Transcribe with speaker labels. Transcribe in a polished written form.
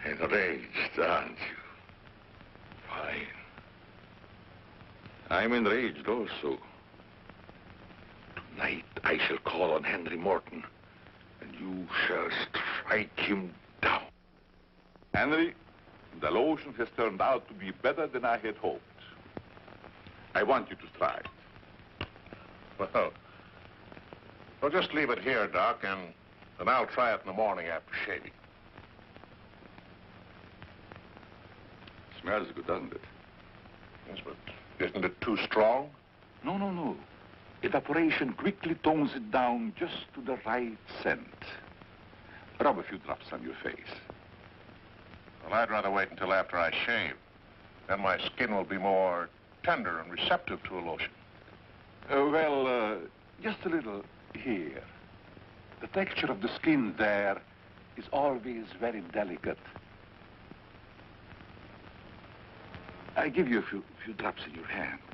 Speaker 1: Enraged, aren't you? Fine. I'm enraged also. Tonight I shall call on Henry Morton, and you shall strike him down.
Speaker 2: Henry, the lotion has turned out to be better than I had hoped. I want you to try it.
Speaker 3: Well, just leave it here, Doc, and I'll try it in the morning after shaving.
Speaker 2: Smells good, doesn't it?
Speaker 3: Yes, but isn't it too strong?
Speaker 2: No. Evaporation quickly tones it down just to the right scent. Rub a few drops on your face.
Speaker 3: Well, I'd rather wait until after I shave. Then my skin will be more tender and receptive to a lotion.
Speaker 2: Just a little here. The texture of the skin there is always very delicate. I give you a few drops in your hand.